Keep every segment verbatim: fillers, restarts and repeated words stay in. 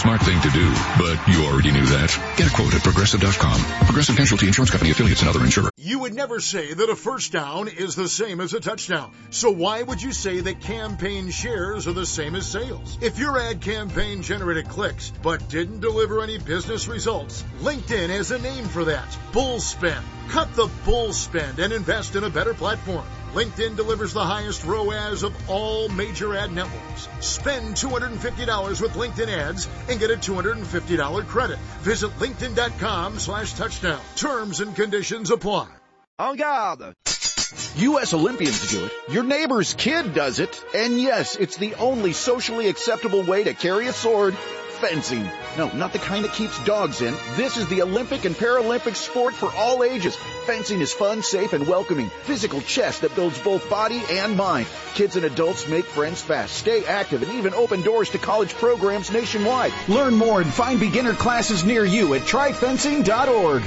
smart thing to do, but you already knew that. Get a quote at Progressive dot com. Progressive Casualty Insurance Company, affiliates, and other insurers. You would never say that a first down is the same as a touchdown. So why would you say that campaign shares are the same as sales? If your ad campaign generated clicks but didn't deliver any business results, LinkedIn has a name for that. Bull spend. Cut the bull spend and invest in a better platform. LinkedIn delivers the highest R O A S of all major ad networks. Spend two hundred fifty dollars with LinkedIn ads and get a two hundred fifty dollars credit. Visit linkedin.com slash touchdown. Terms and conditions apply. En garde! U S Olympians do it. Your neighbor's kid does it. And yes, it's the only socially acceptable way to carry a sword. Fencing. No, not the kind that keeps dogs in. This is the Olympic and Paralympic sport for all ages. Fencing is fun, safe, and welcoming. Physical chess that builds both body and mind. Kids and adults make friends fast, stay active, and even open doors to college programs nationwide. Learn more and find beginner classes near you at try fencing dot org.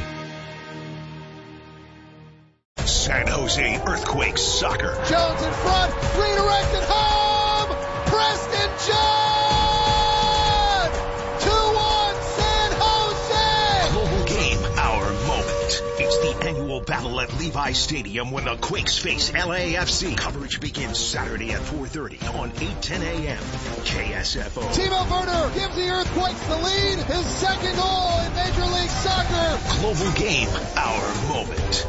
San Jose Earthquakes soccer. Jones in front, redirected home! Preston Jones! Annual battle at Levi Stadium when the Quakes face L A F C. Coverage begins Saturday at four thirty on eight ten a.m. K S F O. Timo Werner gives the Earthquakes the lead. His second goal in Major League Soccer. Global Game, our moment.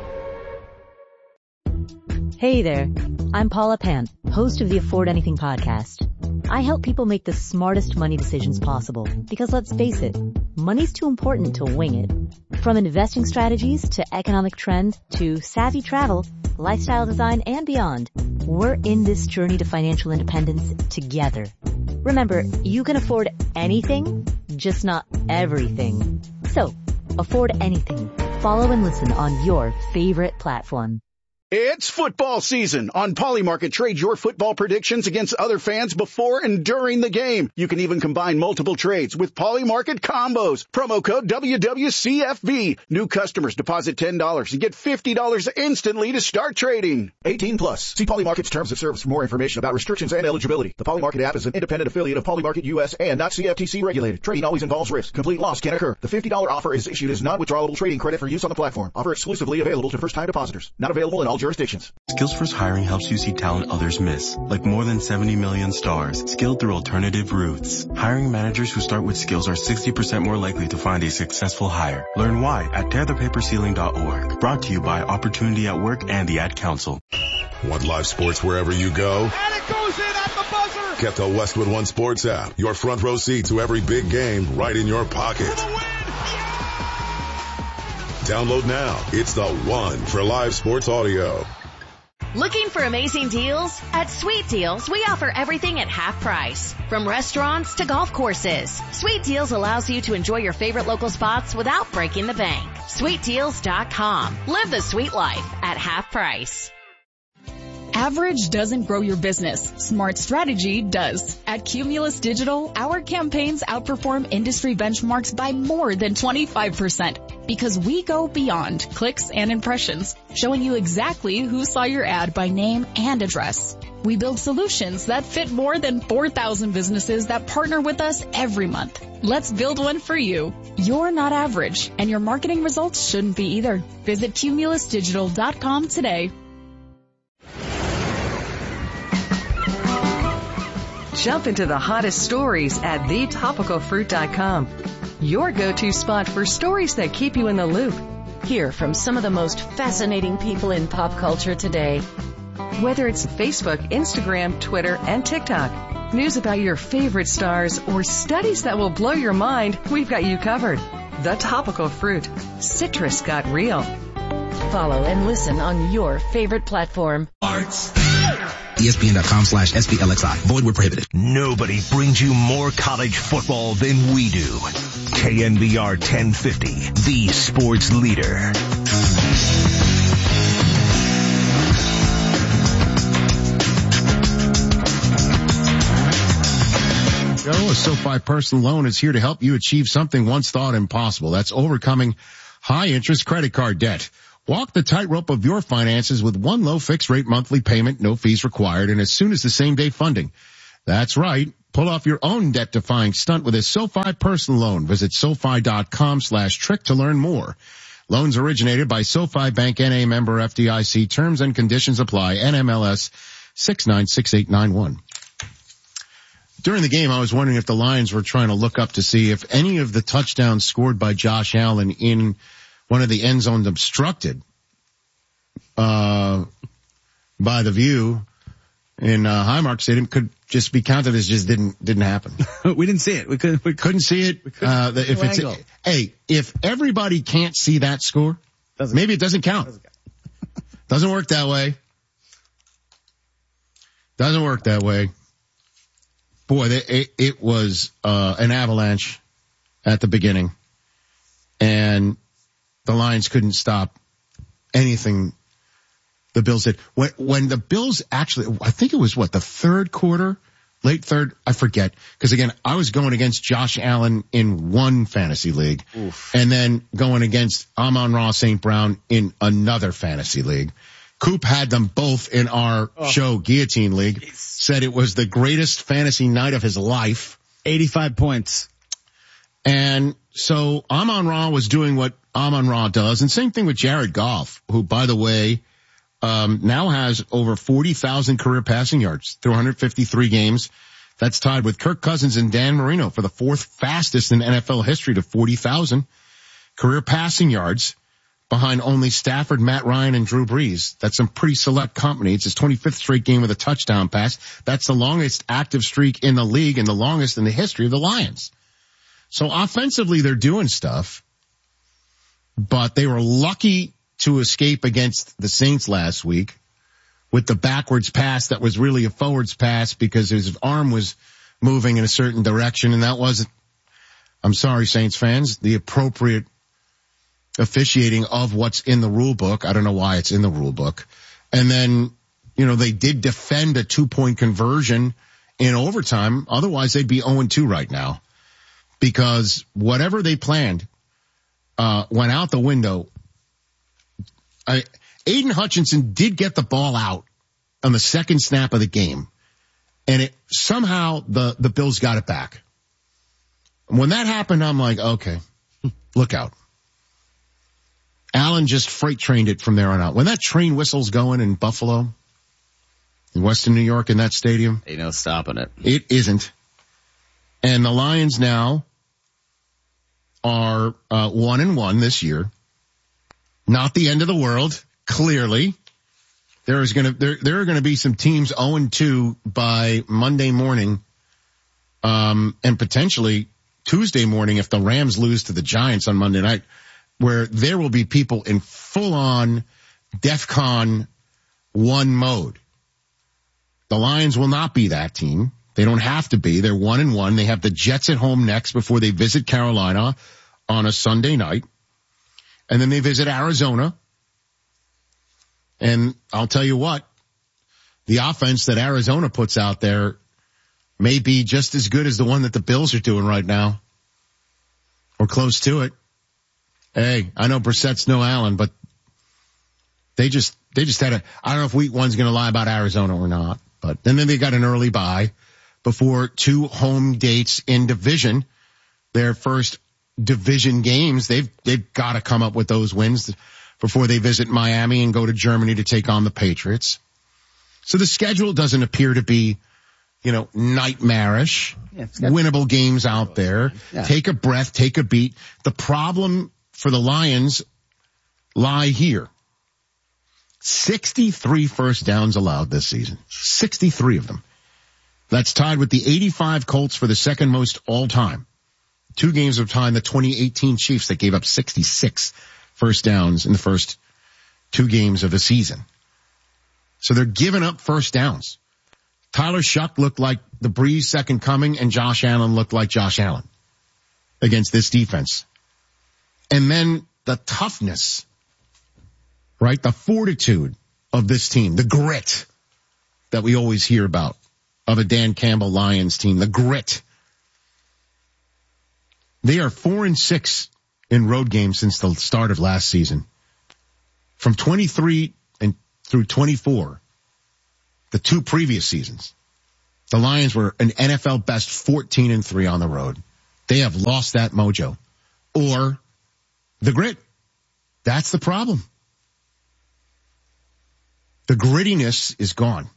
Hey there, I'm Paula Pant, host of the Afford Anything podcast. I help people make the smartest money decisions possible because let's face it, money's too important to wing it. From investing strategies to economic trends to savvy travel, lifestyle design, and beyond, we're in this journey to financial independence together. Remember, you can afford anything, just not everything. So, afford anything. Follow and listen on your favorite platform. It's football season. On Polymarket, trade your football predictions against other fans before and during the game. You can even combine multiple trades with Polymarket combos. Promo code W W C F B. New customers deposit ten dollars and get fifty dollars instantly to start trading. eighteen plus. See Polymarket's terms of service for more information about restrictions and eligibility. The Polymarket app is an independent affiliate of Polymarket U S and not C F T C regulated. Trading always involves risk. Complete loss can occur. The fifty dollars offer is issued as non-withdrawable trading credit for use on the platform. Offer exclusively available to first-time depositors. Not available in all jurisdictions. Skillsforce Hiring helps you see talent others miss, like more than seventy million stars, skilled through alternative routes. Hiring managers who start with skills are sixty percent more likely to find a successful hire. Learn why at tear the paper ceiling dot org. Brought to you by Opportunity at Work and the Ad Council. Want live sports wherever you go? And it goes in at the buzzer! Get the Westwood One Sports app. Your front row seat to every big game right in your pocket. Download now. It's the one for live sports audio. Looking for amazing deals? At Sweet Deals, we offer everything at half price. From restaurants to golf courses, Sweet Deals allows you to enjoy your favorite local spots without breaking the bank. sweet deals dot com. Live the sweet life at half price. Average doesn't grow your business. Smart strategy does. At Cumulus Digital, our campaigns outperform industry benchmarks by more than twenty-five percent because we go beyond clicks and impressions, showing you exactly who saw your ad by name and address. We build solutions that fit more than four thousand businesses that partner with us every month. Let's build one for you. You're not average, and your marketing results shouldn't be either. Visit cumulus digital dot com today. Jump into the hottest stories at the topical fruit dot com. Your go-to spot for stories that keep you in the loop. Hear from some of the most fascinating people in pop culture today. Whether it's Facebook, Instagram, Twitter, and TikTok, news about your favorite stars, or studies that will blow your mind, we've got you covered. The Topical Fruit. Citrus got real. Follow and listen on your favorite platform. Arts. E S P N dot com slash S P L X I. Void where prohibited. Nobody brings you more college football than we do. K N B R ten fifty, the sports leader. Joe, a SoFi personal loan is here to help you achieve something once thought impossible. That's overcoming high interest credit card debt. Walk the tightrope of your finances with one low fixed rate monthly payment, no fees required, and as soon as the same day funding. That's right. Pull off your own debt-defying stunt with a SoFi personal loan. Visit SoFi.com slash trick to learn more. Loans originated by SoFi Bank N A member F D I C. Terms and conditions apply. N M L S six nine six eight nine one. During the game, I was wondering if the Lions were trying to look up to see if any of the touchdowns scored by Josh Allen in one of the end zones obstructed uh by the View in uh, Highmark Stadium could just be counted as just didn't didn't happen. We didn't see it. We couldn't. We couldn't see it. Couldn't uh, the, if it's a, hey, if everybody can't see that score, doesn't maybe count. It doesn't count. Doesn't, count. Doesn't work that way. Doesn't work that way. Boy, they, it, it was uh, an avalanche at the beginning, and the Lions couldn't stop anything the Bills did. When, when the Bills actually, I think it was what, the third quarter, late third, I forget. Because again, I was going against Josh Allen in one fantasy league. Oof. And then going against Amon-Ra Saint Brown in another fantasy league. Coop had them both in our oh. show, Guillotine League. Jeez. Said it was the greatest fantasy night of his life. eighty-five points. And so Amon-Ra was doing what Amon-Ra does. And same thing with Jared Goff, who, by the way, Um, now has over forty thousand career passing yards through one hundred fifty-three games. That's tied with Kirk Cousins and Dan Marino for the fourth fastest in N F L history to forty thousand career passing yards, behind only Stafford, Matt Ryan, and Drew Brees. That's some pretty select company. It's his twenty-fifth straight game with a touchdown pass. That's the longest active streak in the league and the longest in the history of the Lions. So offensively, they're doing stuff, but they were lucky to escape against the Saints last week with the backwards pass that was really a forwards pass because his arm was moving in a certain direction, and that wasn't, I'm sorry, Saints fans, the appropriate officiating of what's in the rule book. I don't know why it's in the rule book. And then, you know, they did defend a two-point conversion in overtime. Otherwise, they'd be oh and two right now because whatever they planned uh went out the window. I, Aiden Hutchinson did get the ball out on the second snap of the game, and it somehow the, the Bills got it back. When that happened, I'm like, okay, look out. Allen just freight trained it from there on out. When that train whistle's going in Buffalo, in Western New York, in that stadium, ain't no stopping it. It isn't. And the Lions now are uh, one and one this year. Not the end of the world, clearly. There is gonna, there, there are gonna be some teams oh and two by Monday morning, um, and potentially Tuesday morning if the Rams lose to the Giants on Monday night, where there will be people in full-on DEFCON one mode. The Lions will not be that team. They don't have to be. They're one and one. They have the Jets at home next before they visit Carolina on a Sunday night. And then they visit Arizona. And I'll tell you what, the offense that Arizona puts out there may be just as good as the one that the Bills are doing right now. Or close to it. Hey, I know Brissett's no Allen, but they just, they just had a, I don't know if week one's going to lie about Arizona or not, but and then they got an early bye before two home dates in division. Their first division games, they've, they've got to come up with those wins before they visit Miami and go to Germany to take on the Patriots. So the schedule doesn't appear to be, you know, nightmarish. Yeah, winnable games out there. Yeah. Take a breath, take a beat. The problem for the Lions lie here. sixty-three first downs allowed this season. sixty-three of them. That's tied with the eighty-five Colts for the second most all time. Two games of time, the twenty eighteen Chiefs that gave up sixty-six first downs in the first two games of the season. So they're giving up first downs. Tyler Shuck looked like the Breeze second coming, and Josh Allen looked like Josh Allen against this defense. And then the toughness, right? The fortitude of this team, the grit that we always hear about of a Dan Campbell Lions team, the grit. They are four and six in road games since the start of last season. From twenty-three and through twenty-four, the two previous seasons, The Lions were an N F L best fourteen and three on the road. They have lost that mojo. Or the grit. That's the problem. The grittiness is gone.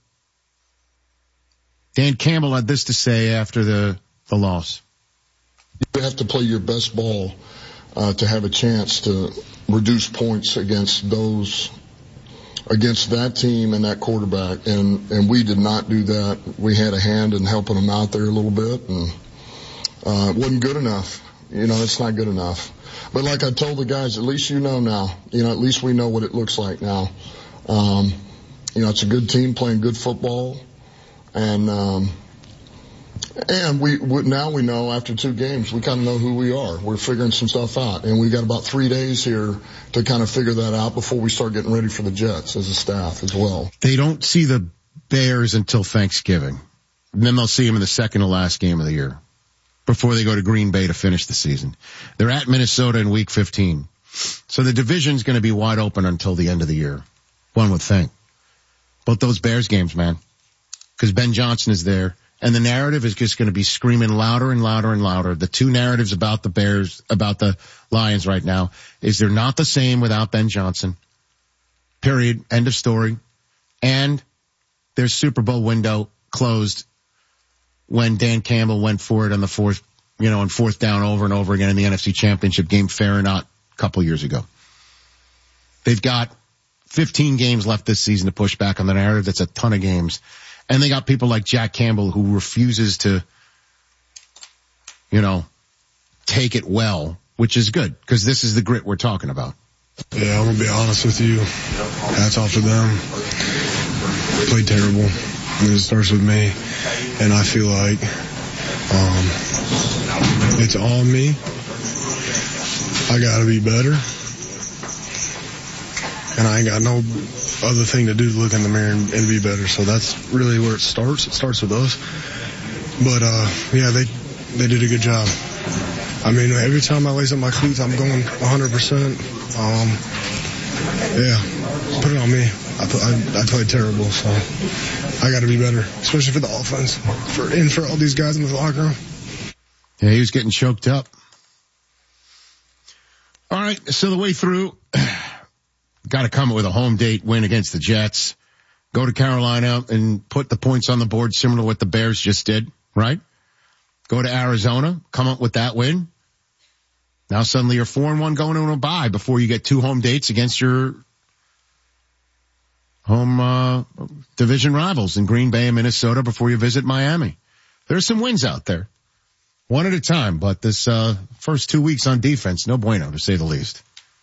Dan Campbell had this to say after the, the loss. You have to play your best ball uh, to have a chance to reduce points against those, against that team and that quarterback. And, and we did not do that. We had a hand in helping them out there a little bit, and uh, it wasn't good enough. You know, it's not good enough. But like I told the guys, at least you know now. You know, at least we know what it looks like now. Um, you know, it's a good team playing good football. And, um, and we, we, now we know after two games, we kind of know who we are. We're figuring some stuff out. And we got about three days here to kind of figure that out before we start getting ready for the Jets as a staff as well. They don't see the Bears until Thanksgiving. And then they'll see them in the second to last game of the year before they go to Green Bay to finish the season. They're at Minnesota in week fifteen. So the division's going to be wide open until the end of the year, one would think. But those Bears games, man, because Ben Johnson is there, and the narrative is just going to be screaming louder and louder and louder. The two narratives about the Bears, about the Lions right now, is they're not the same without Ben Johnson. Period. End of story. And their Super Bowl window closed when Dan Campbell went for it on the fourth, you know, on fourth down over and over again in the N F C Championship game, fair or not, a couple years ago. They've got fifteen games left this season to push back on the narrative. That's a ton of games. And they got people like Jack Campbell who refuses to, you know, take it well, which is good because this is the grit we're talking about. Yeah, I'm going to be honest with you. Hats off to them. Played terrible. I mean, it starts with me. And I feel like um, it's on me. I got to be better. And I ain't got no other thing to do to look in the mirror and, and be better. So that's really where it starts. It starts with us. But, uh, yeah, they, they did a good job. I mean, every time I lace up my cleats, I'm going one hundred percent. Um, yeah, put it on me. I, I, I played terrible, so I got to be better, especially for the offense, for and for all these guys in the locker room. Yeah, he was getting choked up. All right, so the way through, got to come with a home date win against the Jets. Go to Carolina and put the points on the board similar to what the Bears just did, right? Go to Arizona, come up with that win. Now suddenly you're four and one going to a bye before you get two home dates against your home uh division rivals in Green Bay and Minnesota before you visit Miami. There's some wins out there. One at a time, but this uh first two weeks on defense, no bueno to say the least.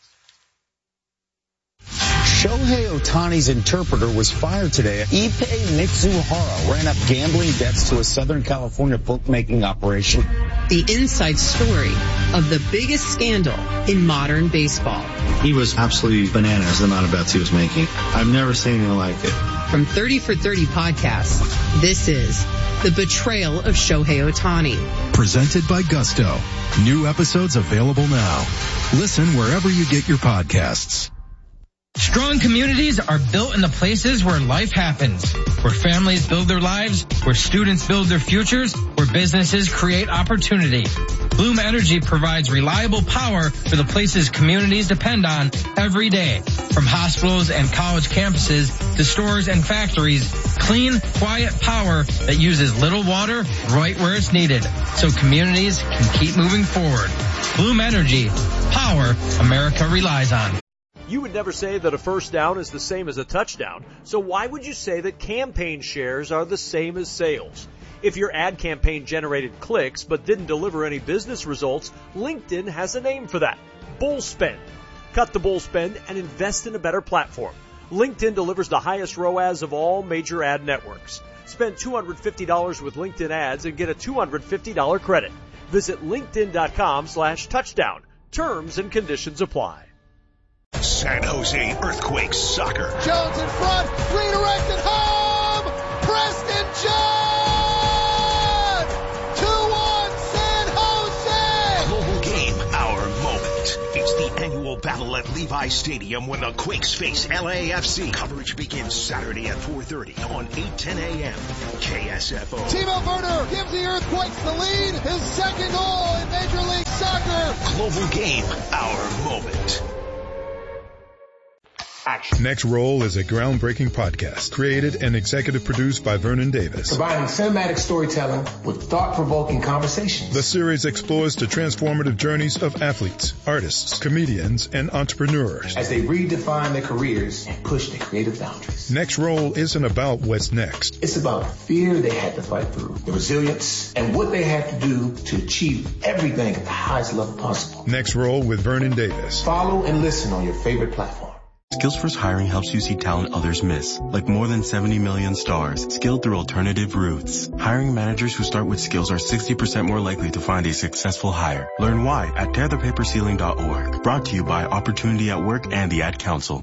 Shohei Ohtani's interpreter was fired today. Ippei Mitsuhara ran up gambling debts to a Southern California bookmaking operation. The inside story of the biggest scandal in modern baseball. He was absolutely bananas, the amount of bets he was making. I've never seen anything like it. From thirty for thirty podcasts, this is The Betrayal of Shohei Ohtani. Presented by Gusto. New episodes available now. Listen wherever you get your podcasts. Strong communities are built in the places where life happens, where families build their lives, where students build their futures, where businesses create opportunity. Bloom Energy provides reliable power for the places communities depend on every day. From hospitals and college campuses to stores and factories, clean, quiet power that uses little water right where it's needed, so communities can keep moving forward. Bloom Energy, power America relies on. You would never say that a first down is the same as a touchdown, so why would you say that campaign shares are the same as sales? If your ad campaign generated clicks but didn't deliver any business results, LinkedIn has a name for that: bull spend. Cut the bull spend and invest in a better platform. LinkedIn delivers the highest R O A S of all major ad networks. Spend two hundred fifty dollars with LinkedIn ads and get a two hundred fifty dollars credit. Visit linkedin.com slash touchdown. Terms and conditions apply. San Jose Earthquakes soccer. Jones in front, redirected home, Preston John! two one San Jose! Global game, our moment. It's the annual annual battle at Levi Stadium when the Quakes face L A F C. Coverage begins Saturday at four thirty on eight ten a.m. K S F O. Timo Werner gives the Earthquakes the lead. His second goal in Major League Soccer. Global Game, our moment. Action. Next Roll is a groundbreaking podcast created and executive produced by Vernon Davis. Combining cinematic storytelling with thought-provoking conversations. The series explores the transformative journeys of athletes, artists, comedians, and entrepreneurs as they redefine their careers and push their creative boundaries. Next Roll isn't about what's next. It's about the fear they had to fight through, the resilience, and what they had to do to achieve everything at the highest level possible. Next Roll with Vernon Davis. Follow and listen on your favorite platform. Skillsforce Hiring helps you see talent others miss, like more than seventy million stars, skilled through alternative routes. Hiring managers who start with skills are sixty percent more likely to find a successful hire. Learn why at tear the paper ceiling dot org. Brought to you by Opportunity at Work and the Ad Council.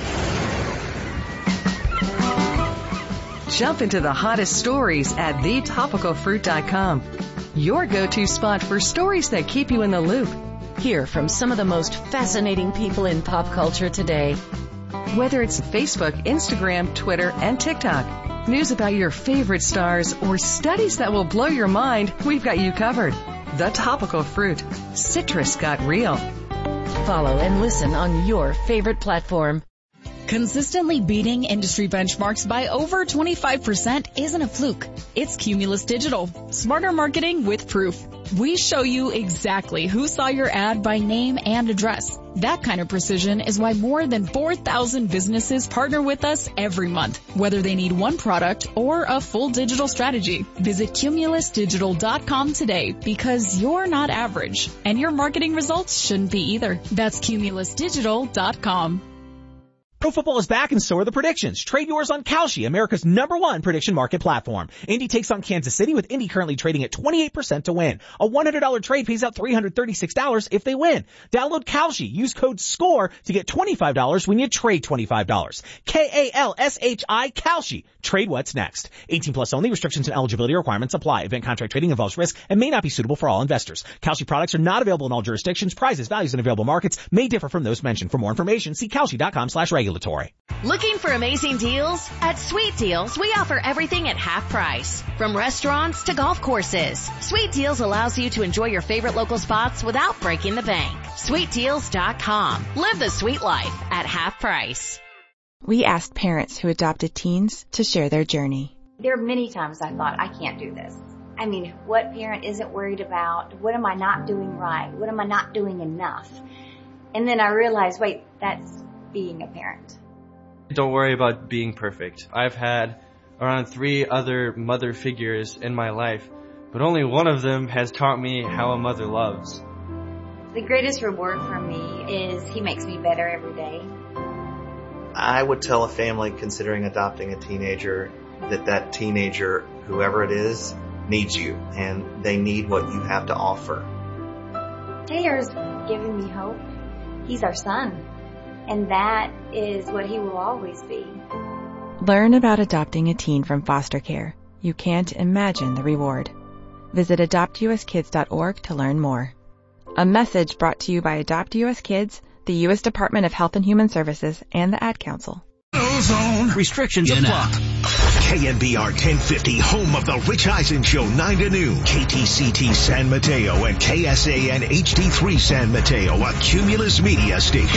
Jump into the hottest stories at the topical fruit dot com. Your go-to spot for stories that keep you in the loop. Hear from some of the most fascinating people in pop culture today. Whether it's Facebook, Instagram, Twitter, and TikTok, news about your favorite stars, or studies that will blow your mind, we've got you covered. The Topical Fruit. Citrus got real. Follow and listen on your favorite platform. Consistently beating industry benchmarks by over twenty-five percent isn't a fluke. It's Cumulus Digital. Smarter marketing with proof. We show you exactly who saw your ad by name and address. That kind of precision is why more than four thousand businesses partner with us every month, whether they need one product or a full digital strategy. Visit cumulus digital dot com today because you're not average, and your marketing results shouldn't be either. That's cumulus digital dot com. Pro football is back and so are the predictions. Trade yours on Kalshi, America's number one prediction market platform. Indy takes on Kansas City with Indy currently trading at twenty-eight percent to win. A one hundred dollars trade pays out three hundred thirty-six dollars if they win. Download Kalshi. Use code SCORE to get twenty-five dollars when you trade twenty-five dollars. K A L S H I, Kalshi. Trade what's next. eighteen plus only. Restrictions and eligibility requirements apply. Event contract trading involves risk and may not be suitable for all investors. Kalshi products are not available in all jurisdictions. Prices, values, and available markets may differ from those mentioned. For more information, see kalshi dot com slash regulatory. Looking for amazing deals? At Sweet Deals, we offer everything at half price. From restaurants to golf courses. Sweet Deals allows you to enjoy your favorite local spots without breaking the bank. sweet deals dot com. Live the sweet life at half price. We asked parents who adopted teens to share their journey. There are many times I thought, I can't do this. I mean, what parent isn't worried about? What am I not doing right? What am I not doing enough? And then I realized, wait, that's being a parent. Don't worry about being perfect. I've had around three other mother figures in my life, but only one of them has taught me how a mother loves. The greatest reward for me is he makes me better every day. I would tell a family considering adopting a teenager that that teenager, whoever it is, needs you, and they need what you have to offer. Taylor's giving me hope. He's our son. And that is what he will always be. Learn about adopting a teen from foster care. You can't imagine the reward. Visit adopt u s kids dot org to learn more. A message brought to you by Adopt U S Kids, the U S Department of Health and Human Services, and the Ad Council. Restrictions apply. K N B R ten fifty, home of the Rich Eisen Show, nine to noon. K T C T San Mateo and K S A N H D three San Mateo, a Cumulus Media station.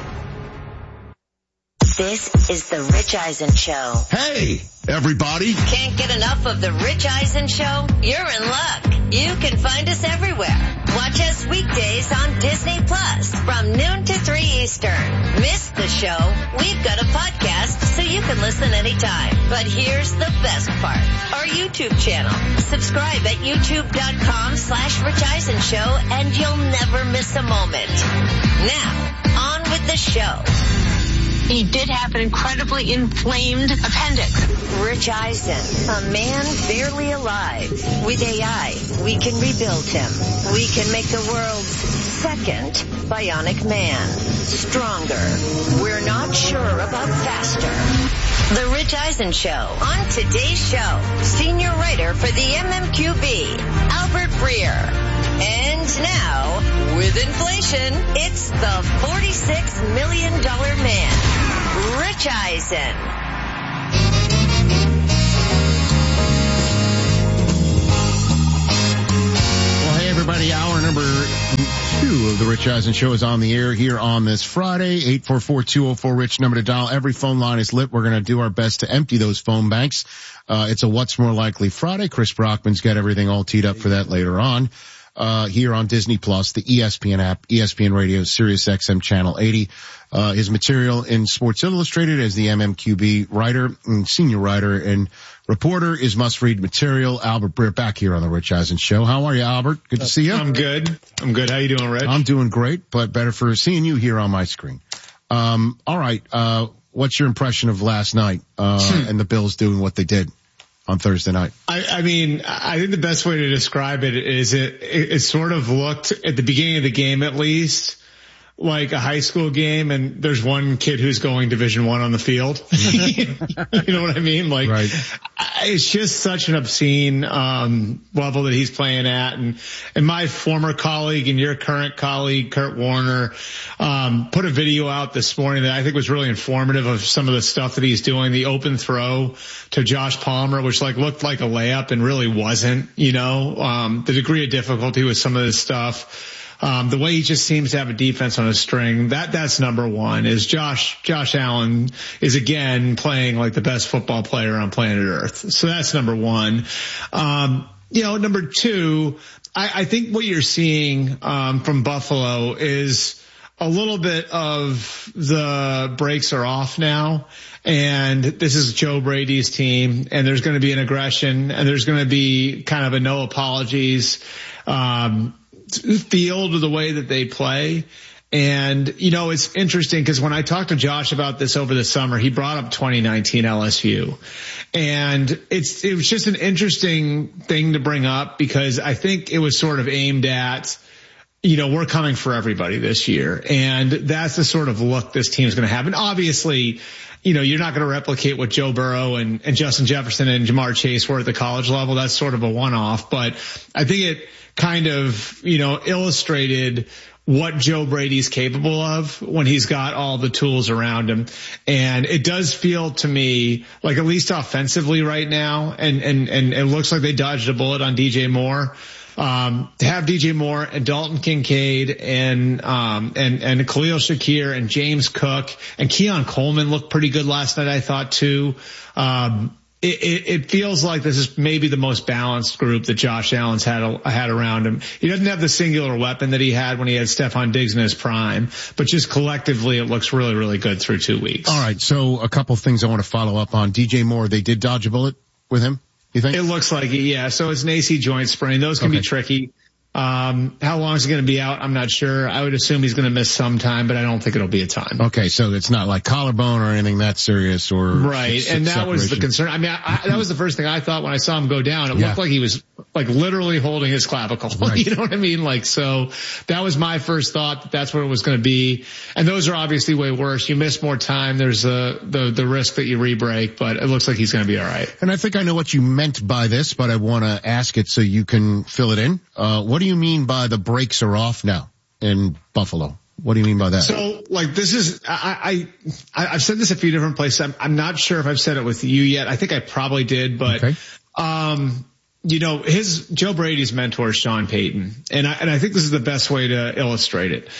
This is the Rich Eisen Show. Hey, everybody. Can't get enough of the Rich Eisen Show? You're in luck. You can find us everywhere. Watch us weekdays on Disney Plus from noon to three Eastern. Miss the show? We've got a podcast so you can listen anytime. But here's the best part. Our YouTube channel. Subscribe at youtube.com slash Rich Eisen Show and you'll never miss a moment. Now, on with the show. He did have an incredibly inflamed appendix. Rich Eisen, a man barely alive. With A I, we can rebuild him. We can make the world's second bionic man. Stronger. We're not sure about faster. The Rich Eisen Show. On today's show, senior writer for the M M Q B, Albert Breer. And now, with With inflation, it's the forty-six million dollars man, Rich Eisen. Well, hey, everybody. Hour number two of the Rich Eisen Show is on the air here on this Friday. eight four four, two oh four, RICH, number to dial. Every phone line is lit. We're going to do our best to empty those phone banks. Uh, it's a What's More Likely Friday. Chris Brockman's got everything all teed up for that later on. Uh, here on Disney Plus, the E S P N app, E S P N Radio, Sirius X M Channel eighty. Uh, his material in Sports Illustrated as the M M Q B writer and senior writer and reporter is must-read material. Albert Breer back here on the Rich Eisen Show. How are you, Albert? Good to see you. I'm good. I'm good. How you doing, Rich? I'm doing great, but better for seeing you here on my screen. Um, all right. Uh, what's your impression of last night, uh, and the Bills doing what they did on Thursday night? I, I mean, I think the best way to describe it is it, it, it sort of looked at the beginning of the game, at least, like a high school game, and there's one kid who's going Division One on the field. You know what I mean? Like, right. It's just such an obscene um level that he's playing at. And and my former colleague and your current colleague, Kurt Warner, um put a video out this morning that I think was really informative of some of the stuff that he's doing. The open throw to Josh Palmer, which like looked like a layup and really wasn't. You know, um the degree of difficulty with some of this stuff. Um, the way he just seems to have a defense on a string, that, that's number one. Is Josh, Josh Allen is again playing like the best football player on planet Earth. So that's number one. Um, you know, number two, I, I think what you're seeing, um, from Buffalo is a little bit of the brakes are off now. And this is Joe Brady's team, and there's going to be an aggression, and there's going to be kind of a no apologies, um, feel to the way that they play. And, you know, it's interesting because when I talked to Josh about this over the summer, he brought up twenty nineteen L S U. And it's, it was just an interesting thing to bring up because I think it was sort of aimed at, you know, we're coming for everybody this year. And that's the sort of look this team's going to have. And obviously, you know, you're not going to replicate what Joe Burrow and, and Justin Jefferson and Jamar Chase were at the college level. That's sort of a one-off. But I think it kind of, you know, illustrated what Joe Brady's capable of when he's got all the tools around him. And it does feel to me like, at least offensively right now, and, and, and it looks like they dodged a bullet on D J Moore. Um, to have D J Moore and Dalton Kincaid and, um, and, and Khalil Shakir and James Cook and Keon Coleman looked pretty good last night, I thought too. Um, It, it, it feels like this is maybe the most balanced group that Josh Allen's had had around him. He doesn't have the singular weapon that he had when he had Stephon Diggs in his prime, but just collectively it looks really, really good through two weeks. All right, so a couple things I want to follow up on. D J Moore, they did dodge a bullet with him, you think? It looks like it, yeah. So it's an A C joint sprain. Those can okay. be tricky. Um, how long is he going to be out? I'm not sure. I would assume he's going to miss some time, but I don't think it'll be a ton. Okay. So it's not like collarbone or anything that serious or. Right. And that separation. was the concern. I mean, I, I, that was the first thing I thought when I saw him go down. It yeah. looked like he was like literally holding his clavicle. Right. You know what I mean? Like, so that was my first thought that that's what it was going to be. And those are obviously way worse. You miss more time. There's a, the, the risk that you re-break, but it looks like he's going to be all right. And I think I know what you meant by this, but I want to ask it so you can fill it in. Uh, what do you mean by the brakes are off now in Buffalo? What do you mean by that? So, like, this is, I, I, I've said this a few different places. I'm, I'm not sure if I've said it with you yet. I think I probably did, but, okay. um, you know, his, Joe Brady's mentor is Sean Payton. And I, and I think this is the best way to illustrate it.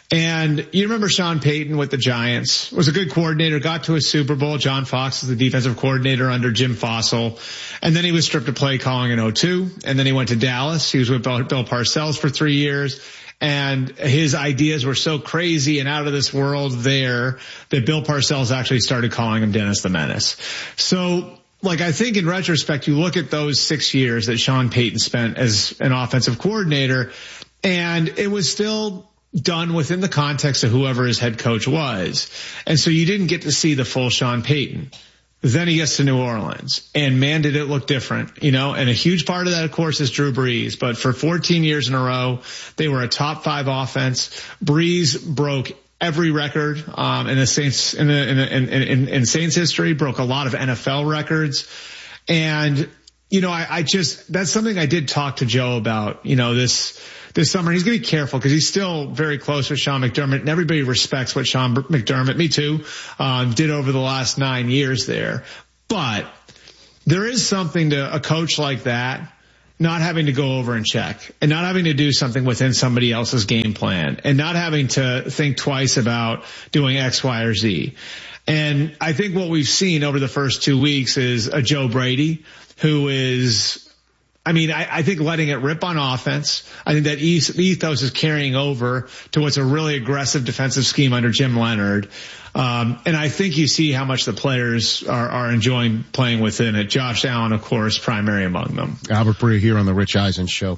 And you remember Sean Payton with the Giants, was a good coordinator, got to a Super Bowl. John Fox is the defensive coordinator under Jim Fossil. And then he was stripped of play calling in oh two. And then he went to Dallas. He was with Bill Parcells for three years. And his ideas were so crazy and out of this world there that Bill Parcells actually started calling him Dennis the Menace. So, like, I think in retrospect, you look at those six years that Sean Payton spent as an offensive coordinator, and it was still done within the context of whoever his head coach was. And so you didn't get to see the full Sean Payton. Then he gets to New Orleans, and man, did it look different, you know, and a huge part of that, of course, is Drew Brees. But for fourteen years in a row, they were a top five offense. Brees broke every record, um, in the Saints, in the, in, the, in, in, in Saints history, broke a lot of N F L records. And, you know, I, I just, that's something I did talk to Joe about, you know, this, this summer. He's going to be careful because he's still very close with Sean McDermott, and everybody respects what Sean McDermott, me too, um, did over the last nine years there. But there is something to a coach like that not having to go over and check, and not having to do something within somebody else's game plan, and not having to think twice about doing X, Y, or Z. And I think what we've seen over the first two weeks is a Joe Brady who is, I mean, I, I think letting it rip on offense. I think that ethos is carrying over to what's a really aggressive defensive scheme under Jim Leonhard. Um, and I think you see how much the players are, are enjoying playing within it. Josh Allen, of course, primary among them. Albert Breer here on the Rich Eisen Show.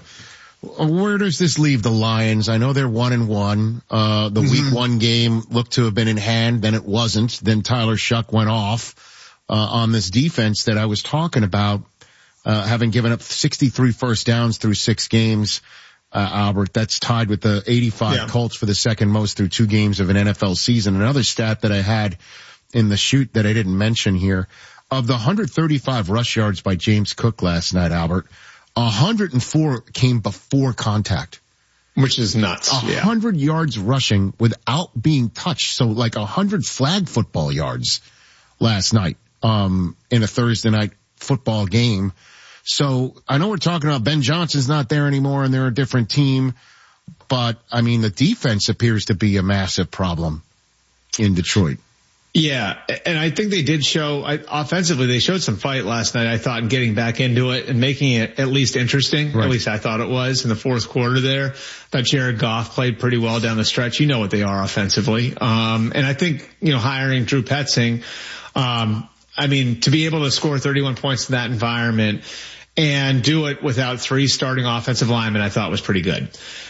Where does this leave the Lions? I know they're one and one. Uh, the mm-hmm. week one game looked to have been in hand, then it wasn't. Then Tyler Shuck went off, uh, on this defense that I was talking about, uh, having given up sixty-three first downs through six games. Uh, Albert, that's tied with the eighty-five yeah. Colts for the second most through two games of an N F L season. Another stat that I had in the shoot that I didn't mention here, of the one hundred thirty-five rush yards by James Cook last night, Albert, one hundred four came before contact. Which is nuts. one hundred yeah. yards rushing without being touched. So like one hundred flag football yards last night, um, in a Thursday night football game. So I know we're talking about Ben Johnson's not there anymore and they're a different team, but I mean, the defense appears to be a massive problem in Detroit. Yeah, and I think they did show, I, offensively, they showed some fight last night, I thought, in getting back into it and making it at least interesting. Right. At least I thought it was in the fourth quarter there. I thought Jared Goff played pretty well down the stretch. You know what they are offensively. Um, and I think, you know, hiring Drew Petzing, um, I mean, to be able to score thirty-one points in that environment and do it without three starting offensive linemen, I thought was pretty good.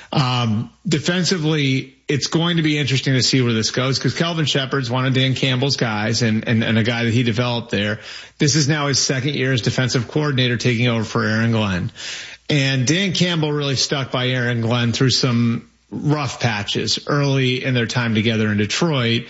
Um, defensively, it's going to be interesting to see where this goes because Kelvin Shepard's one of Dan Campbell's guys and, and, and a guy that he developed there. This is now his second year as defensive coordinator taking over for Aaron Glenn. And Dan Campbell really stuck by Aaron Glenn through some rough patches early in their time together in Detroit.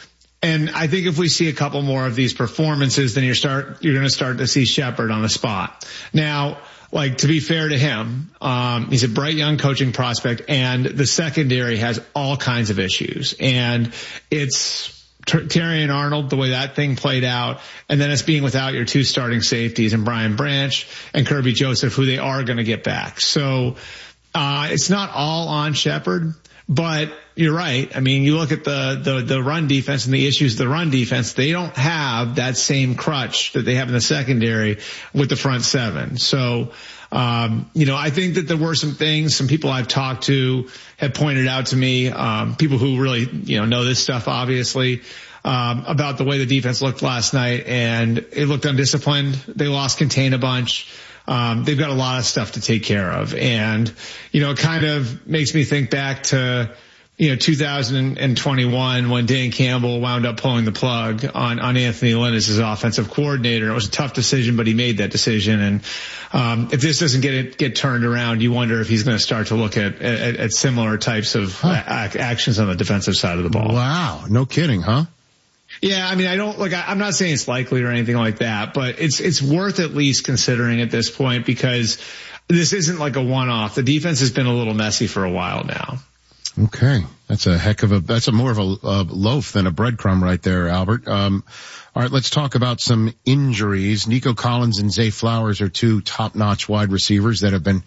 And I think if we see a couple more of these performances, then you're start, you're going to start to see Shepard on the spot. Now, like, to be fair to him, um, he's a bright young coaching prospect and the secondary has all kinds of issues. And it's Terry and Arnold, the way that thing played out. And then it's being without your two starting safeties and Brian Branch and Kirby Joseph, who they are going to get back. So, uh, it's not all on Shepard. But you're right. I mean, you look at the, the, the run defense and the issues of the run defense, they don't have that same crutch that they have in the secondary with the front seven. So, um, you know, I think that there were some things, some people I've talked to have pointed out to me, um, people who really, you know, know this stuff, obviously, um, about the way the defense looked last night, and it looked undisciplined. They lost contain a bunch. Um, they've got a lot of stuff to take care of. And, you know, it kind of makes me think back to, you know, two thousand twenty-one when Dan Campbell wound up pulling the plug on, on Anthony Lynn as his offensive coordinator. It was a tough decision, but he made that decision. And, um, if this doesn't get it, get turned around, you wonder if he's going to start to look at, at, at similar types of huh. a- actions on the defensive side of the ball. Wow. No kidding, huh? Yeah, I mean, I don't, like, I, I'm not saying it's likely or anything like that, but it's, it's worth at least considering at this point because this isn't like a one-off. The defense has been a little messy for a while now. Okay. That's a heck of a, that's a more of a, a loaf than a breadcrumb right there, Albert. Um, all right, let's talk about some injuries. Nico Collins and Zay Flowers are two top-notch wide receivers that have been,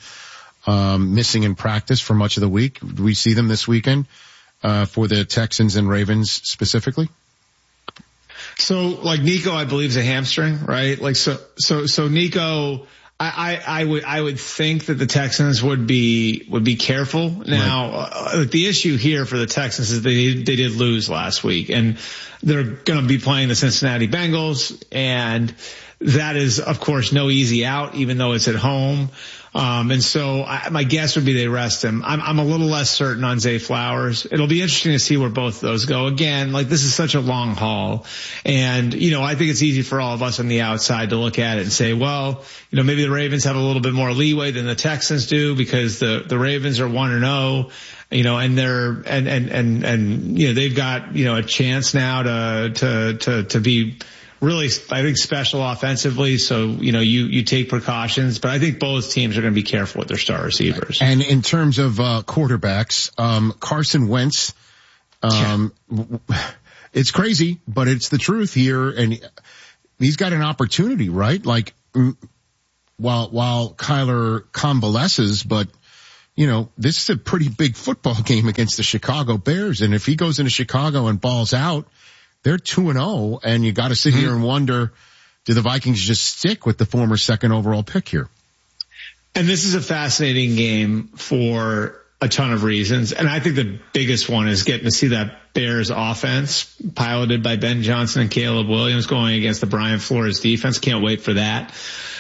um, missing in practice for much of the week. Do we see them this weekend, uh, for the Texans and Ravens specifically? So, like, Nico, I believe, is a hamstring, right? Like, so, so, so Nico, I, I, I would, I would think that the Texans would be, would be careful. Now, right. uh, the issue here for the Texans is they, they did lose last week and they're going to be playing the Cincinnati Bengals. And that is, of course, no easy out, even though it's at home. Um, and so I, my guess would be they rest him. I'm, I'm a little less certain on Zay Flowers. It'll be interesting to see where both of those go. Again, like, this is such a long haul. And, you know, I think it's easy for all of us on the outside to look at it and say, well, you know, maybe the Ravens have a little bit more leeway than the Texans do because the, the Ravens are one and oh. You know, and they're, and, and, and, and, you know, they've got, you know, a chance now to, to, to, to be really, I think, special offensively. So, you know, you, you take precautions, but I think both teams are going to be careful with their star receivers. And in terms of, uh, quarterbacks, um, Carson Wentz, um, yeah. it's crazy, but it's the truth here. And he's got an opportunity, right? Like, while, while Kyler convalesces, but, you know, this is a pretty big football game against the Chicago Bears. And if he goes into Chicago and balls out, they're two and oh, and you got to sit mm-hmm. here and wonder, do the Vikings just stick with the former second overall pick here? And this is a fascinating game for a ton of reasons. And I think the biggest one is getting to see that Bears offense piloted by Ben Johnson and Caleb Williams going against the Brian Flores defense. Can't wait for that.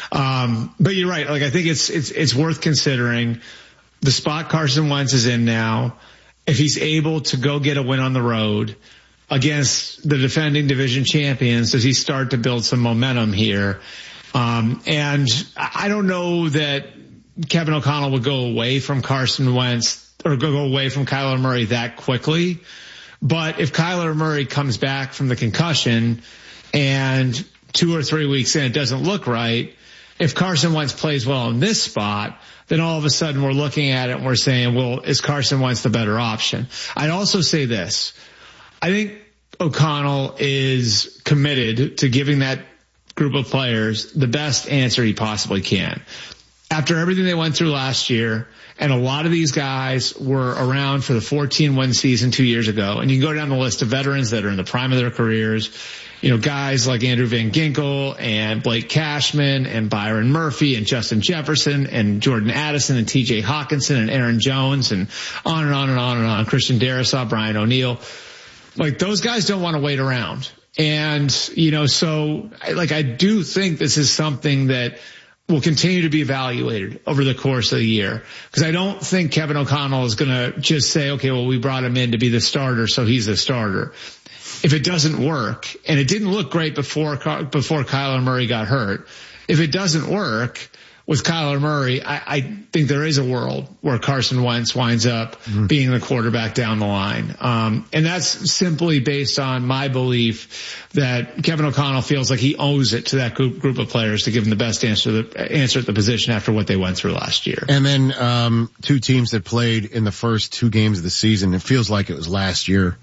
Um, but you're right. Like, I think it's, it's, it's worth considering the spot Carson Wentz is in now. If he's able to go get a win on the road against the defending division champions, does he start to build some momentum here? Um, and I don't know that Kevin O'Connell would go away from Carson Wentz or go away from Kyler Murray that quickly. But if Kyler Murray comes back from the concussion and two or three weeks in it doesn't look right, if Carson Wentz plays well in this spot, then all of a sudden we're looking at it and we're saying, well, is Carson Wentz the better option? I'd also say this. I think O'Connell is committed to giving that group of players the best answer he possibly can. After everything they went through last year, and a lot of these guys were around for the fourteen win season two years ago, and you can go down the list of veterans that are in the prime of their careers, you know, guys like Andrew Van Ginkel and Blake Cashman and Byron Murphy and Justin Jefferson and Jordan Addison and T J Hawkinson and Aaron Jones and on and on and on and on, Christian Darrisaw, Brian O'Neill. Like, those guys don't want to wait around. And, you know, so like, I do think this is something that will continue to be evaluated over the course of the year. Cause I don't think Kevin O'Connell is going to just say, okay, well, we brought him in to be the starter, so he's the starter. If it doesn't work, and it didn't look great before, before Kyler Murray got hurt, if it doesn't work with Kyler Murray, I, I think there is a world where Carson Wentz winds up mm-hmm. being the quarterback down the line. Um, and that's simply based on my belief that Kevin O'Connell feels like he owes it to that group, group of players to give him the best answer, the answer at the position after what they went through last year. And then, um, two teams that played in the first two games of the season. It feels like it was last year.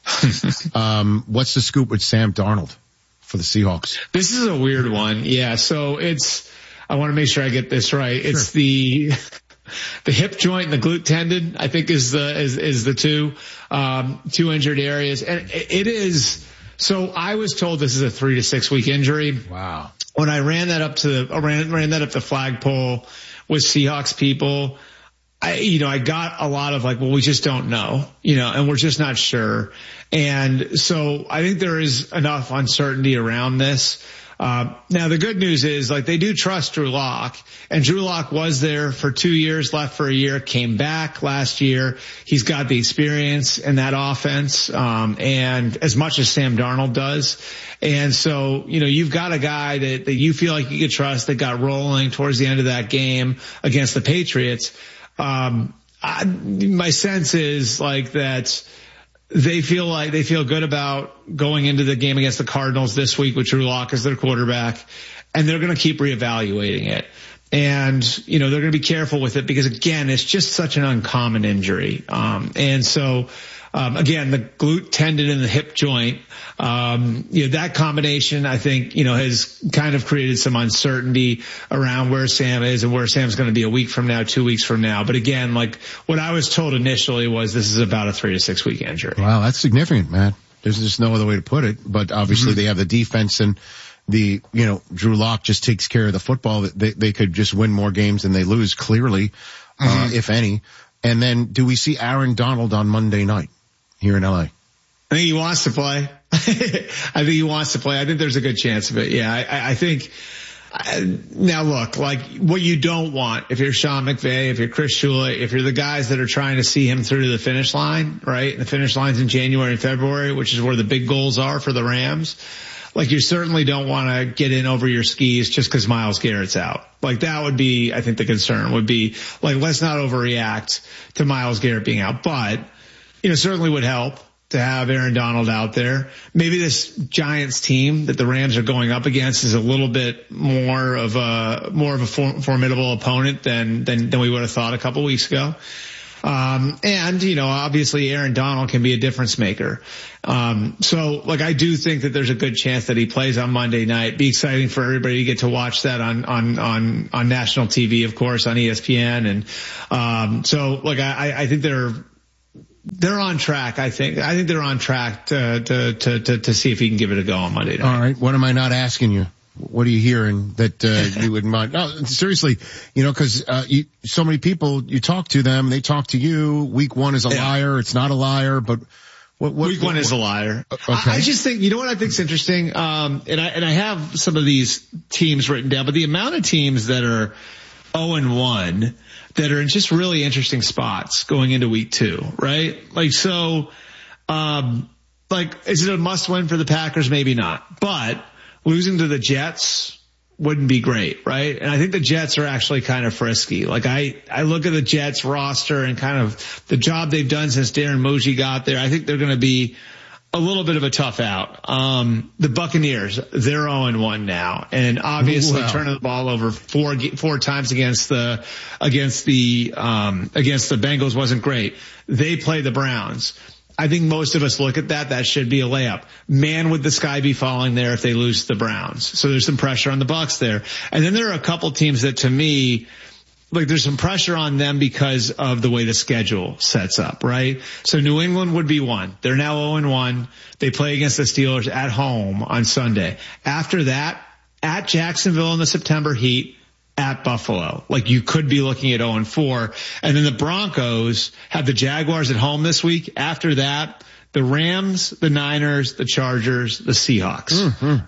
um, what's the scoop with Sam Darnold for the Seahawks? This is a weird one. Yeah. So it's, I want to make sure I get this right. Sure. It's the, the hip joint and the glute tendon, I think is the, is, is the two, um, two injured areas. And it is, so I was told this is a three to six week injury. Wow. When I ran that up to the, I ran, ran that up the flagpole with Seahawks people, I, you know, I got a lot of like, well, we just don't know, you know, and we're just not sure. And so I think there is enough uncertainty around this. Uh, now the good news is, like, they do trust Drew Lock, and Drew Lock was there for two years, left for a year, came back last year. He's got the experience in that offense, um, and as much as Sam Darnold does. And so, you know, you've got a guy that, that you feel like you could trust that got rolling towards the end of that game against the Patriots. Um, I, my sense is like that they feel like they feel good about going into the game against the Cardinals this week with Drew Lock as their quarterback, and they're going to keep reevaluating it. And, you know, they're going to be careful with it because, again, it's just such an uncommon injury. Um, and so, um, again, the glute tendon and the hip joint, um, you know, that combination, I think, you know, has kind of created some uncertainty around where Sam is and where Sam's going to be a week from now, two weeks from now. But again, like what I was told initially was this is about a three to six week injury. Wow, that's significant, man. There's just no other way to put it. But obviously mm-hmm. they have the defense and the, you know, Drew Lock just takes care of the football. They, they could just win more games than they lose, clearly, mm-hmm. uh, if any. And then do we see Aaron Donald on Monday night here in L A? I think he wants to play. I think he wants to play. I think there's a good chance of it. Yeah, I, I think. I, now look, like what you don't want if you're Sean McVay, if you're Chris Shula, if you're the guys that are trying to see him through to the finish line, right? And the finish line's in January and February, which is where the big goals are for the Rams. Like, you certainly don't want to get in over your skis just because Myles Garrett's out. Like, that would be, I think the concern would be, like, let's not overreact to Myles Garrett being out. But, you know, certainly would help to have Aaron Donald out there. Maybe this Giants team that the Rams are going up against is a little bit more of a, more of a for, formidable opponent than, than, than we would have thought a couple weeks ago. Um, and, you know, obviously Aaron Donald can be a difference maker. Um, so like I do think that there's a good chance that he plays on Monday night. Be exciting for everybody to get to watch that on, on, on, on national T V, of course, on E S P N. And, um, so like I, I think they're, they're on track. I think, I think they're on track to, to, to, to, to see if he can give it a go on Monday night. All right. What am I not asking you? What are you hearing that uh, you wouldn't mind? No, seriously, you know, because uh, you, so many people, you talk to them, they talk to you. Week one is a yeah. liar. It's not a liar, but what, what, week what, one is what, a liar. Okay. I, I just think, you know what I think is interesting? Um, and I and I have some of these teams written down, but the amount of teams that are oh and one that are in just really interesting spots going into week two, right? Like so, um, like is it a must win for the Packers? Maybe not, but losing to the Jets wouldn't be great, right? And I think the Jets are actually kind of frisky. Like I, I look at the Jets roster and kind of the job they've done since Darren Moji got there. I think they're going to be a little bit of a tough out. Um, the Buccaneers, they're oh and one now. And obviously wow. turning the ball over four, four times against the, against the, um, against the Bengals wasn't great. They play the Browns. I think most of us look at that. That should be a layup. Man, would the sky be falling there if they lose to the Browns? So there's some pressure on the Bucs there. And then there are a couple teams that to me, like there's some pressure on them because of the way the schedule sets up, right? So New England would be one. They're now oh and one. They play against the Steelers at home on Sunday. After that, at Jacksonville in the September heat, at Buffalo. Like you could be looking at oh and four. And then the Broncos have the Jaguars at home this week. After that, the Rams, the Niners, the Chargers, the Seahawks. Mm-hmm.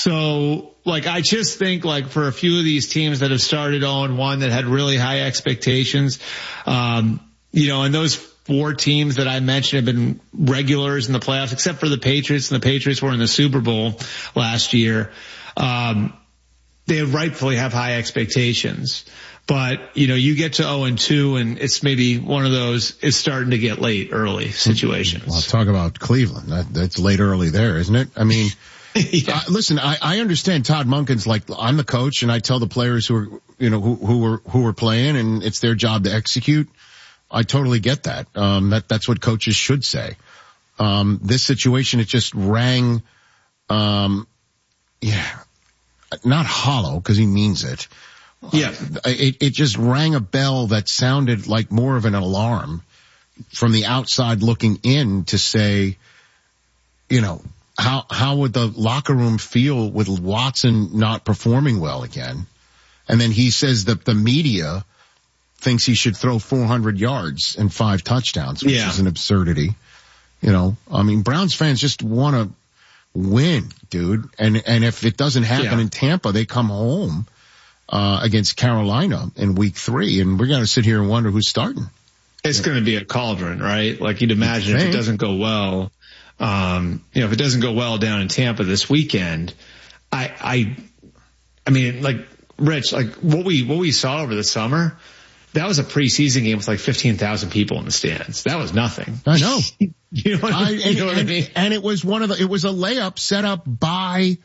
So like I just think like for a few of these teams that have started oh and one that had really high expectations, um, you know, and those four teams that I mentioned have been regulars in the playoffs, except for the Patriots, and the Patriots were in the Super Bowl last year. Um, They rightfully have high expectations, but you know, you get to oh and two and it's maybe one of those, it's starting to get late early situations. Well, talk about Cleveland. That, that's late early there, isn't it? I mean, yeah. uh, listen, I, I understand Todd Monken's like, I'm the coach and I tell the players who are, you know, who, who were, who were playing and it's their job to execute. I totally get that. Um, that, that's what coaches should say. Um, this situation, it just rang, um, yeah. Not hollow, because he means it. Yeah. Uh, it, it just rang a bell that sounded like more of an alarm from the outside looking in to say, you know, how, how would the locker room feel with Watson not performing well again? And then he says that the media thinks he should throw four hundred yards and five touchdowns, which yeah. is an absurdity. You know, I mean, Browns fans just want to win, dude. And, and if it doesn't happen yeah. in Tampa, they come home, uh, against Carolina in week three. And we're going to sit here and wonder who's starting. It's yeah. going to be a cauldron, right? Like you'd imagine if it doesn't go well, um, you know, if it doesn't go well down in Tampa this weekend, I, I, I mean, like Rich, like what we, what we saw over the summer, that was a preseason game with like fifteen thousand people in the stands. That was nothing. I know. you know what I, I, you know and, what I mean? And it was one of the, it was a layup set up by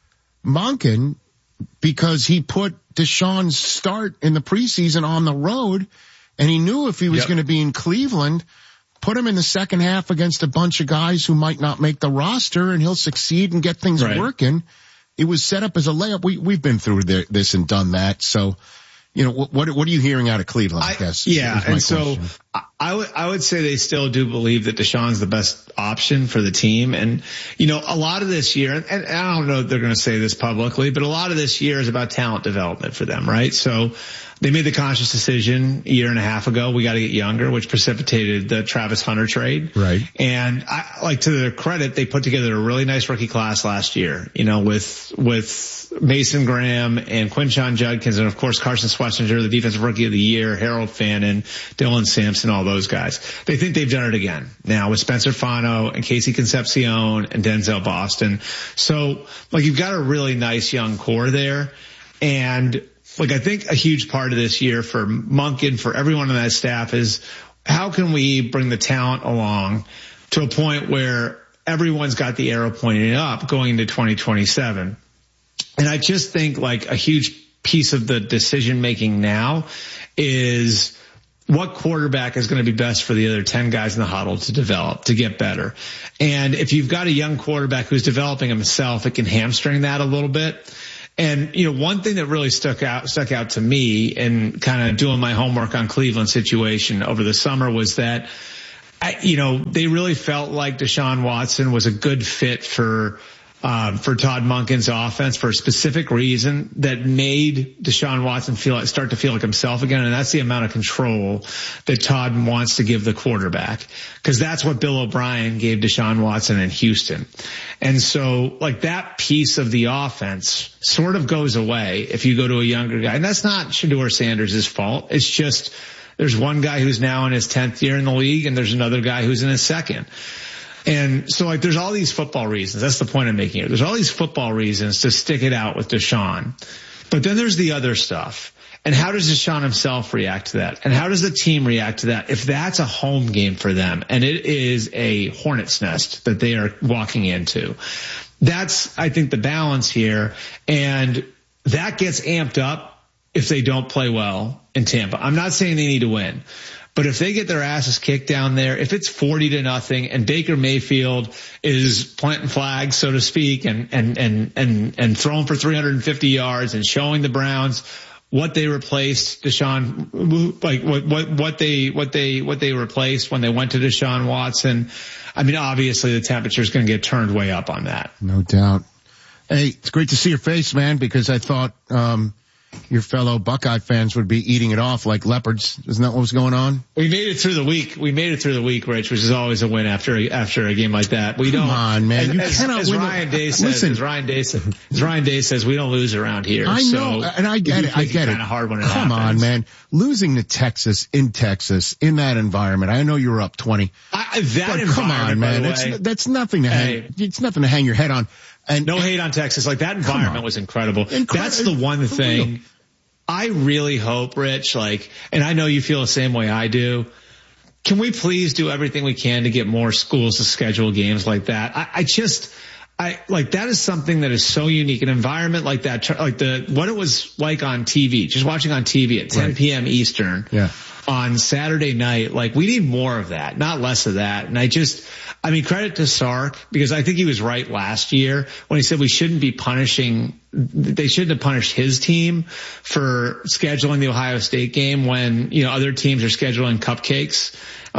Monken because he put Deshaun's start in the preseason on the road and he knew if he was yep. going to be in Cleveland, put him in the second half against a bunch of guys who might not make the roster and he'll succeed and get things right. working. It was set up as a layup. We, we've been through the, this and done that. So, you know, what, what, what are you hearing out of Cleveland, I guess? Yeah. And so question. I would, I would say they still do believe that Deshaun's the best option for the team. And, you know, a lot of this year, and, and I don't know if they're going to say this publicly, but a lot of this year is about talent development for them, right? So they made the conscious decision a year and a half ago. We got to get younger, which precipitated the Travis Hunter trade. Right. And I, like to their credit, they put together a really nice rookie class last year, you know, with, with Mason Graham and Quinshon Judkins and of course Carson Schwarzenegger, the defensive rookie of the year, Harold Fannin, Dylan Sampson, all those guys. They think they've done it again now with Spencer Fano and Casey Concepcion and Denzel Boston. So like you've got a really nice young core there. And like I think a huge part of this year for Monken, for everyone on that staff is how can we bring the talent along to a point where everyone's got the arrow pointing up going into twenty twenty-seven. And I just think like a huge piece of the decision making now is what quarterback is going to be best for the other ten guys in the huddle to develop, to get better. And if you've got a young quarterback who's developing himself, it can hamstring that a little bit. And, you know, one thing that really stuck out, stuck out to me in kind of doing my homework on Cleveland situation over the summer was that, I, you know, they really felt like Deshaun Watson was a good fit for, um, for Todd Monken's offense for a specific reason that made Deshaun Watson feel like, start to feel like himself again. And that's the amount of control that Todd wants to give the quarterback. Cause that's what Bill O'Brien gave Deshaun Watson in Houston. And so like that piece of the offense sort of goes away if you go to a younger guy. And that's not Shedeur Sanders' fault. It's just there's one guy who's now in his tenth year in the league and there's another guy who's in his second. And so like there's all these football reasons. That's the point I'm making here. There's all these football reasons to stick it out with Deshaun. But then there's the other stuff. And how does Deshaun himself react to that? And how does the team react to that? If that's a home game for them and it is a hornet's nest that they are walking into, that's, I think, the balance here. And that gets amped up if they don't play well in Tampa. I'm not saying they need to win, but if they get their asses kicked down there, if it's forty to nothing and Baker Mayfield is planting flags, so to speak, and, and, and, and, and throwing for three hundred fifty yards and showing the Browns what they replaced Deshaun, like what, what, what they, what they, what they replaced when they went to Deshaun Watson. I mean, obviously the temperature is going to get turned way up on that. No doubt. Hey, it's great to see your face, man, because I thought, um, your fellow Buckeye fans would be eating it off like leopards. Isn't that what was going on? We made it through the week. We made it through the week, Rich, which is always a win after a, after a game like that. We Come don't. Come on, man. As, you as, cannot as win Ryan a, Day says, listen, as Ryan Day says, as Ryan Day says, we don't lose around here. I know, so and I get it. I get it. Kind of hard when it Come happens. on, man. Losing to Texas in Texas in that environment. I know you were up twenty. I, that but come on, man. That's that's nothing to hey. hang. It's nothing to hang your head on. And no hate on Texas. Like that environment was incredible. Incredi- That's the one thing. Real. I really hope, Rich, like, and I know you feel the same way I do. Can we please do everything we can to get more schools to schedule games like that? I, I just, I, like, that is something that is so unique. An environment like that, like the, what it was like on T V, just watching on T V at ten p.m. Eastern. Yeah. On Saturday night, like we need more of that, not less of that. And I just, I mean, credit to Sark because I think he was right last year when he said we shouldn't be punishing, they shouldn't have punished his team for scheduling the Ohio State game when, you know, other teams are scheduling cupcakes,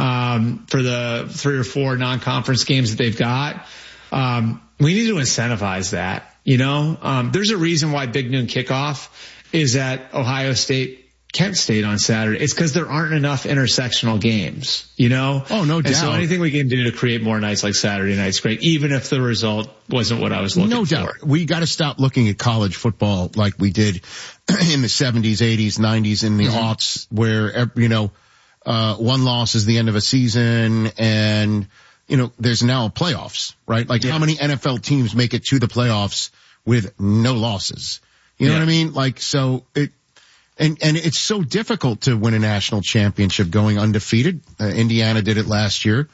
um, for the three or four non-conference games that they've got. Um, we need to incentivize that, you know, um, there's a reason why Big Noon Kickoff is at Ohio State Kent State on Saturday. It's because there aren't enough intersectional games, you know? Oh, no doubt. And so anything we can do to create more nights like Saturday night's great, even if the result wasn't what I was looking for. No doubt. We got to stop looking at college football like we did in the seventies, eighties, nineties, in the mm-hmm. aughts where, you know, uh, one loss is the end of a season and, you know, there's now playoffs, right? Like yeah. how many N F L teams make it to the playoffs with no losses? You know yeah. what I mean? Like, so it, And, and it's so difficult to win a national championship going undefeated. Uh, Indiana did it last year.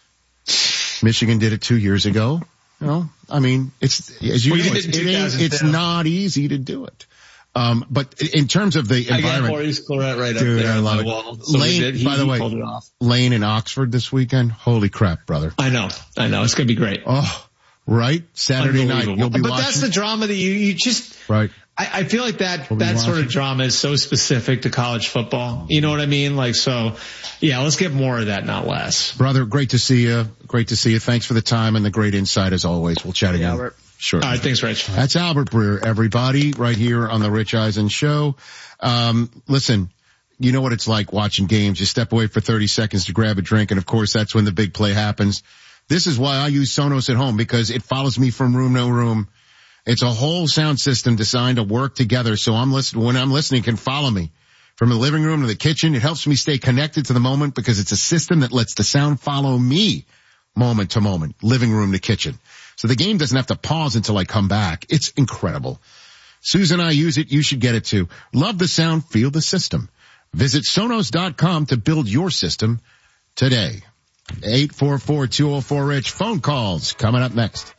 Michigan did it two years ago. You know, I mean, it's, as you well, know, it's, it ain't, it's not easy to do it. Um, but in terms of the environment. I got Maurice Claret right dude, up there I love on the it. wall. So Lane, he, by the he way, pulled it off. Lane in Oxford this weekend. Holy crap, brother. I know. I know. It's going to be great. Oh, right. Saturday night. You'll be but watching. That's the drama that you, you just. Right. I, I feel like that, We'll that sort of drama is so specific to college football. You know what I mean? Like, so yeah, let's get more of that, not less. Brother, great to see you. Great to see you. Thanks for the time and the great insight as always. We'll chat again. Albert. Sure. All right. Thanks, Rich. That's Albert Breer, everybody, right here on the Rich Eisen Show. Um, listen, you know what it's like watching games. You step away for thirty seconds to grab a drink. And of course, that's when the big play happens. This is why I use Sonos at home because it follows me from room to room. It's a whole sound system designed to work together. So I'm listening, when I'm listening, can follow me from the living room to the kitchen. It helps me stay connected to the moment because it's a system that lets the sound follow me moment to moment, living room to kitchen. So the game doesn't have to pause until I come back. It's incredible. Susan and I use it. You should get it too. Love the sound. Feel the system. Visit Sonos dot com to build your system today. eight four four, two oh four, RICH. Phone calls coming up next.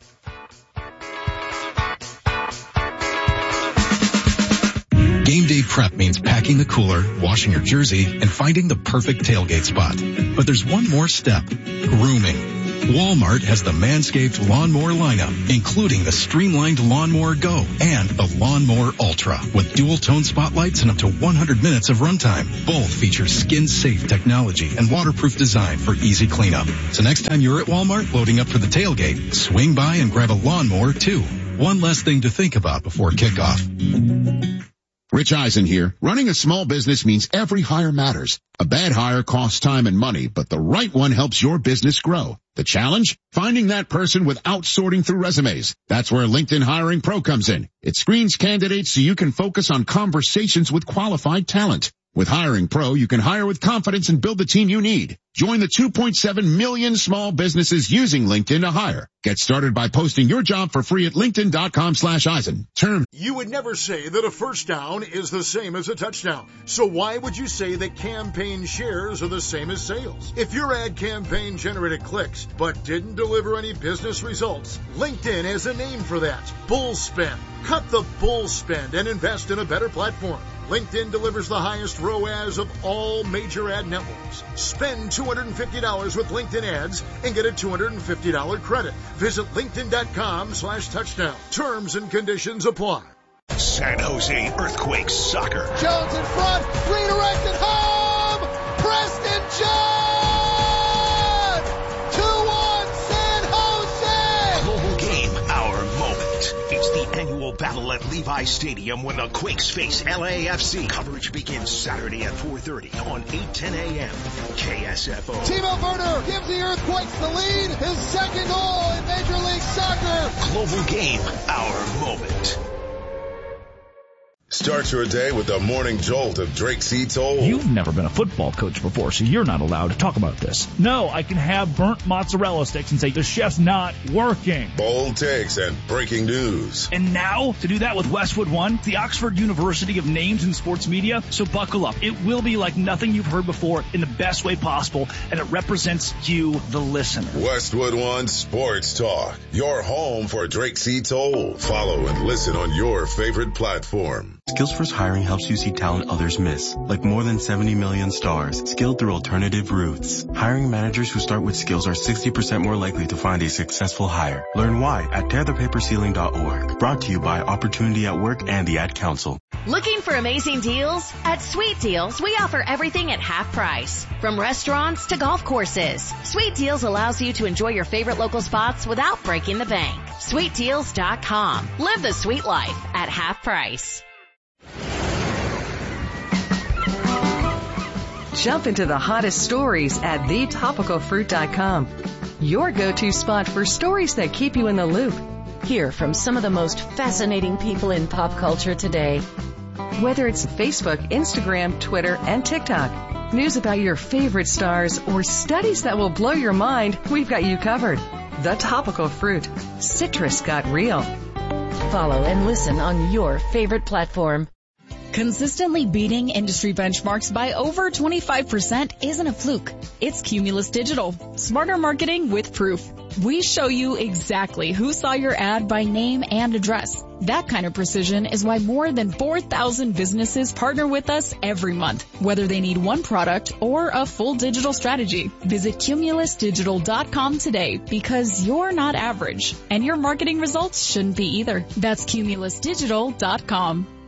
Game day prep means packing the cooler, washing your jersey, and finding the perfect tailgate spot. But there's one more step: grooming. Walmart has the Manscaped Lawnmower lineup, including the Streamlined Lawnmower Go and the Lawnmower Ultra, with dual-tone spotlights and up to one hundred minutes of runtime. Both feature skin-safe technology and waterproof design for easy cleanup. So next time you're at Walmart loading up for the tailgate, swing by and grab a lawnmower too. One less thing to think about before kickoff. Rich Eisen here. Running a small business means every hire matters. A bad hire costs time and money, but the right one helps your business grow. The challenge? Finding that person without sorting through resumes. That's where LinkedIn Hiring Pro comes in. It screens candidates so you can focus on conversations with qualified talent. With Hiring Pro, you can hire with confidence and build the team you need. Join the two point seven million small businesses using LinkedIn to hire. Get started by posting your job for free at linkedin.com slash Eisen. Term. You would never say that a first down is the same as a touchdown. So why would you say that campaign shares are the same as sales? If your ad campaign generated clicks but didn't deliver any business results, LinkedIn has a name for that. Bull spend. Cut the bull spend and invest in a better platform. LinkedIn delivers the highest R O A S of all major ad networks. Spend two hundred fifty dollars with LinkedIn ads and get a two hundred fifty dollars credit. Visit linkedin.com slash touchdown. Terms and conditions apply. San Jose Earthquakes soccer. Jones in front, redirected home. Preston John. two one San Jose. Global game, our moment. It's the annual battle at Levi Stadium when the Quakes face L A F C. Coverage begins Saturday at four thirty on eight ten a.m. K S F O. Timo Werner gives the Earthquakes the lead. His second goal in Major League Soccer. Global game, our moment. Start your day with the morning jolt of Drake C. Toll. You've never been a football coach before, so you're not allowed to talk about this. No, I can have burnt mozzarella sticks and say the chef's not working. Bold takes and breaking news. And now, to do that with Westwood One, the Oxford University of names in sports media, so buckle up. It will be like nothing you've heard before in the best way possible, and it represents you, the listener. Westwood One Sports Talk, your home for Drake C. Toll. Follow and listen on your favorite platform. Skillsforce Hiring helps you see talent others miss, like more than seventy million stars, skilled through alternative routes. Hiring managers who start with skills are sixty percent more likely to find a successful hire. Learn why at tear the paper ceiling dot org. Brought to you by Opportunity at Work and the Ad Council. Looking for amazing deals? At Sweet Deals, we offer everything at half price. From restaurants to golf courses, Sweet Deals allows you to enjoy your favorite local spots without breaking the bank. sweet deals dot com. Live the sweet life at half price. Jump into the hottest stories at the topical fruit dot com. Your go-to spot for stories that keep you in the loop. Hear from some of the most fascinating people in pop culture today. Whether it's Facebook, Instagram, Twitter, and TikTok, news about your favorite stars, or studies that will blow your mind, we've got you covered. The Topical Fruit. Citrus got real. Follow and listen on your favorite platform. Consistently beating industry benchmarks by over twenty-five percent isn't a fluke. It's Cumulus Digital. Smarter marketing with proof. We show you exactly who saw your ad by name and address. That kind of precision is why more than four thousand businesses partner with us every month, whether they need one product or a full digital strategy. Visit cumulus digital dot com today, because you're not average, and your marketing results shouldn't be either. That's cumulus digital dot com.